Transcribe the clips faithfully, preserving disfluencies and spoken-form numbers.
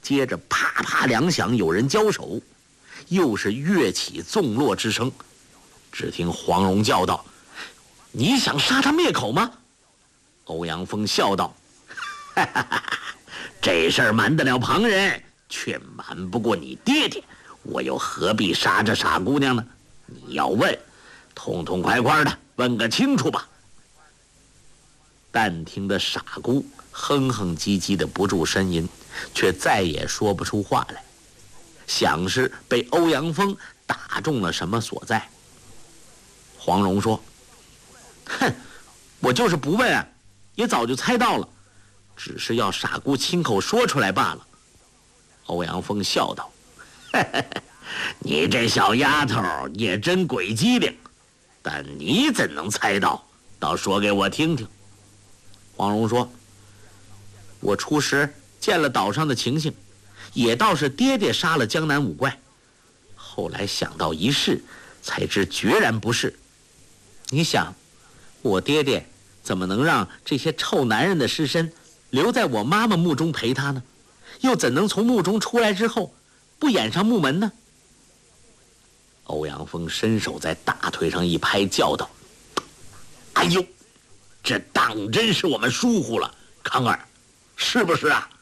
接着啪啪两响，有人交手，又是跃起纵落之声。只听黄蓉叫道：“你想杀他灭口吗？”欧阳锋笑道：“哈哈哈哈，这事儿瞒得了旁人，却瞒不过你爹爹，我又何必杀这傻姑娘呢？你要问，痛痛快快的问个清楚吧。”但听得傻姑哼哼唧唧的不住呻吟，却再也说不出话来，想是被欧阳锋打中了什么所在。黄蓉说：“哼，我就是不问啊，也早就猜到了，只是要傻姑亲口说出来罢了。”欧阳锋笑道：“嘿嘿嘿，你这小丫头也真鬼机灵，但你怎能猜到？倒说给我听听。”黄蓉说：“我初时见了岛上的情形，也倒是爹爹杀了江南五怪，后来想到一事，才知决然不是。你想，我爹爹怎么能让这些臭男人的尸身留在我妈妈墓中陪他呢？又怎能从墓中出来之后不掩上墓门呢？”欧阳锋伸手在大腿上一拍，叫道：“哎呦，这当真是我们疏忽了，康儿，是不是啊？”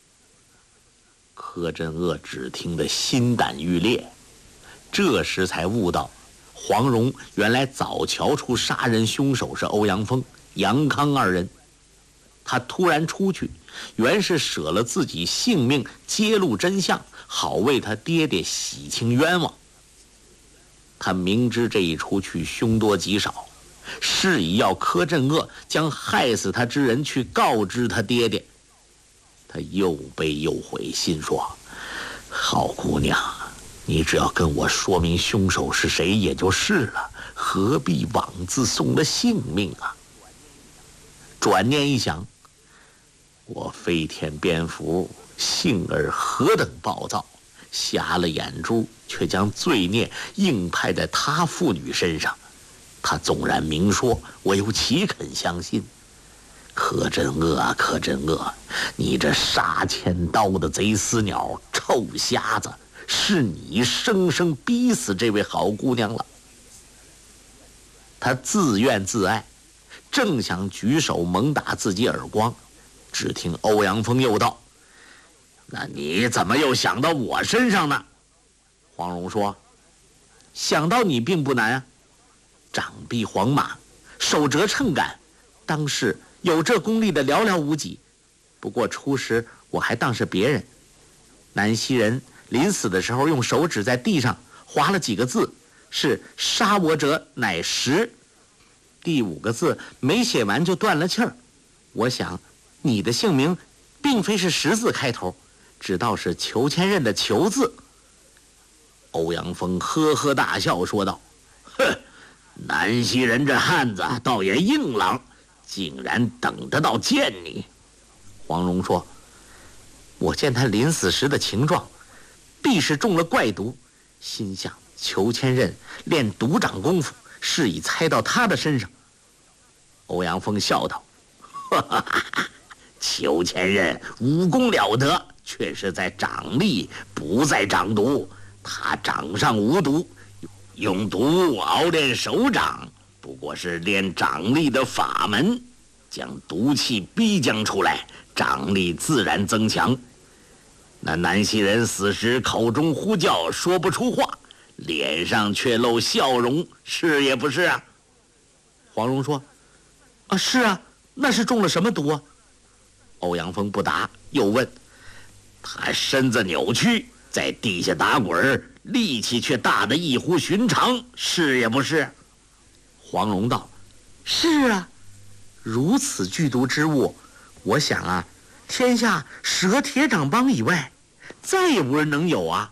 柯镇恶只听得心胆欲裂，这时才悟到黄蓉原来早瞧出杀人凶手是欧阳锋、杨康二人。他突然出去，原是舍了自己性命揭露真相，好为他爹爹洗清冤枉。他明知这一出去凶多吉少，是以要柯镇恶将害死他之人去告知他爹爹。他又悲又悔，心说：“好姑娘，你只要跟我说明凶手是谁也就是了，何必枉自送了性命啊？”转念一想，我飞天蝙蝠性儿何等暴躁，瞎了眼珠，却将罪孽硬派在他妇女身上。他纵然明说，我又岂肯相信？柯镇恶啊，柯镇恶，你这杀千刀的贼死鸟，臭瞎子，是你生生逼死这位好姑娘了。他自怨自艾，正想举手猛打自己耳光，只听欧阳锋又道：“那你怎么又想到我身上呢？”黄蓉说：“想到你并不难啊，掌臂黄马，手折秤杆，当是有这功力的寥寥无几。不过初时我还当是别人。南溪人临死的时候用手指在地上划了几个字，是杀我者乃十。第五个字没写完就断了气儿。我想你的姓名并非是十字开头，只道是裘千仞的裘字。”欧阳锋呵呵大笑说道：“哼，南溪人这汉子倒也硬朗，竟然等得到见你。”黄蓉说：“我见他临死时的情状，必是中了怪毒，心想裘千仞练独掌功夫，是已猜到他的身上。”欧阳锋笑道：“哈哈哈哈，裘千仞武功了得，却是在掌力，不在掌毒。他掌上无毒，用毒熬练手掌，不过是练掌力的法门，将毒气逼将出来，掌力自然增强。那南溪人死时口中呼叫，说不出话，脸上却露笑容，是也不是啊？”黄蓉说：“啊，是啊，那是中了什么毒啊？”欧阳锋不答，又问：“他身子扭曲，在地下打滚，力气却大得异乎寻常，是也不是？”黄蓉道：“是啊，如此剧毒之物，我想啊，天下蛇铁掌帮以外，再也无人能有啊。”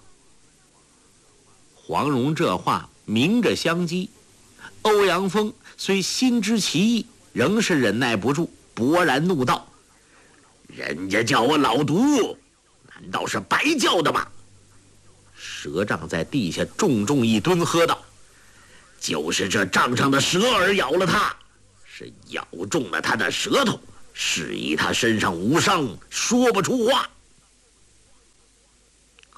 黄蓉这话明着相激，欧阳锋虽心知其意，仍是忍耐不住，勃然怒道：“人家叫我老毒，难道是白叫的吗？”蛇杖在地下重重一蹲，喝道：“就是这杖上的蛇儿咬了他，是咬中了他的舌头，是以他身上无伤，说不出话。”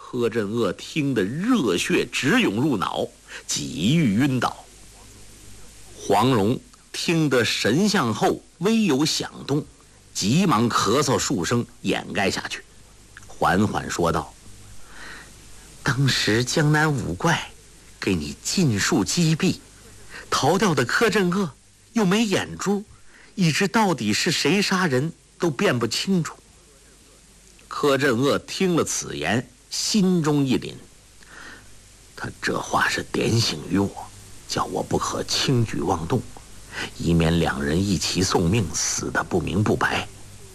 柯镇恶听得热血直涌入脑，几欲晕倒。黄蓉听得神像后微有响动，急忙咳嗽数声掩盖下去，缓缓说道：当时江南五怪给你尽数击毙，逃掉的柯镇恶又没眼珠，一直到底是谁杀人都辨不清楚。柯镇恶听了此言，心中一凛，他这话是点醒于我，叫我不可轻举妄动，以免两人一起送命，死得不明不白。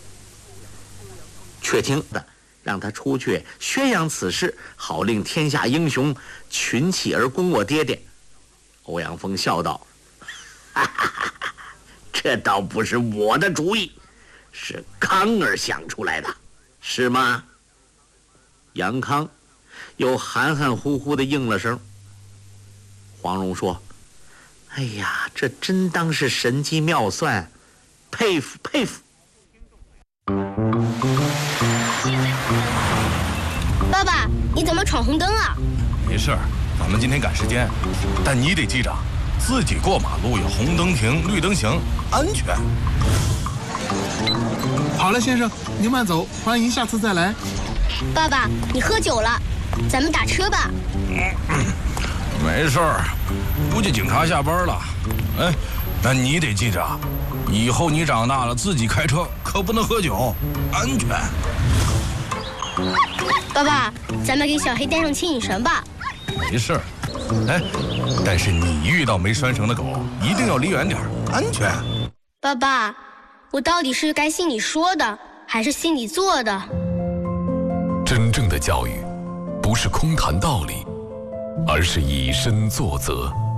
却听的让他出去宣扬此事，好令天下英雄群起而攻我爹爹。欧阳锋笑道：哈哈哈哈，这倒不是我的主意，是康儿想出来的，是吗？杨康又含含糊糊地应了声。黄蓉说：哎呀，这真当是神机妙算，佩服佩服。 爸爸，你怎么闯红灯啊？ 没事儿，咱们今天赶时间，但你得记着，自己过马路要红灯停，绿灯行，安全。 好了，先生，您慢走，欢迎下次再来。 爸爸，你喝酒了，咱们打车吧。 没事儿，估计警察下班了。哎，那你得记着，以后你长大了自己开车可不能喝酒，安全。 爸爸，咱们给小黑带上牵引绳吧。 没事儿，哎，但是你遇到没拴绳的狗，一定要离远点，安全。 爸爸，我到底是该信你说的，还是信你做的？ 真正的教育，不是空谈道理，而是以身作则。